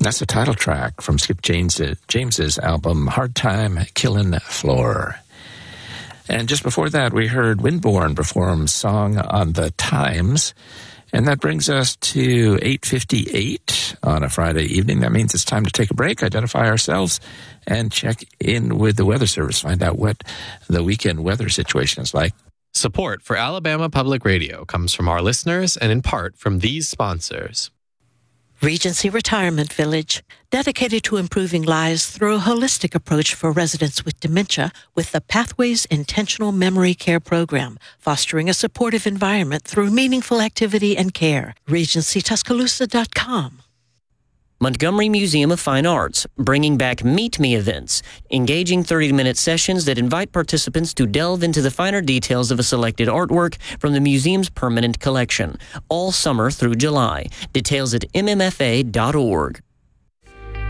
That's the title track from Skip James's album, Hard Time Killin' Floor. And just before that, we heard Windborne perform Song on the Times. And that brings us to 8:58 on a Friday evening. That means it's time to take a break, identify ourselves, and check in with the Weather Service, find out what the weekend weather situation is like. Support for Alabama Public Radio comes from our listeners and in part from these sponsors. Regency Retirement Village, dedicated to improving lives through a holistic approach for residents with dementia with the Pathways Intentional Memory Care Program, fostering a supportive environment through meaningful activity and care. RegencyTuscaloosa.com. Montgomery Museum of Fine Arts, bringing back Meet Me events, engaging 30-minute sessions that invite participants to delve into the finer details of a selected artwork from the museum's permanent collection, all summer through July. Details at mmfa.org.